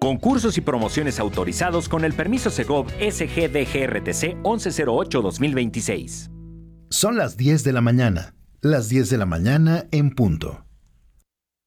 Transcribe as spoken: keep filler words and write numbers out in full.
Concursos y promociones autorizados con el permiso Segov S G D G R T C once cero ocho dos mil veintiséis. Son las diez de la mañana. Las diez de la mañana en punto.